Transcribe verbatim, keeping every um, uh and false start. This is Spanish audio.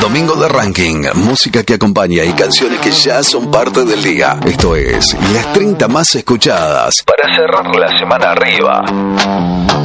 Domingo de ranking, música que acompaña y canciones que ya son parte del día. Esto es las treinta más escuchadas para cerrar la semana arriba.